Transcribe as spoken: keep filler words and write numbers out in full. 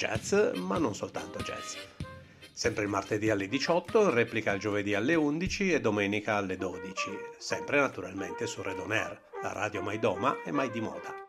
jazz, ma non soltanto jazz. Sempre il martedì alle diciotto, replica il giovedì alle undici e domenica alle dodici, sempre naturalmente su Red On Air, la radio mai doma e mai di moda.